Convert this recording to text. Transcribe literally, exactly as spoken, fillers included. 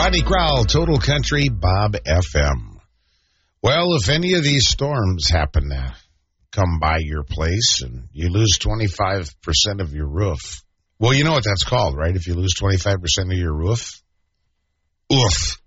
Rodney Crowell, Total Country, Bob F M. Well, if any of these storms happen to come by your place and you lose twenty-five percent of your roof, well, you know what that's called, right? If you lose twenty-five percent of your roof? Oof.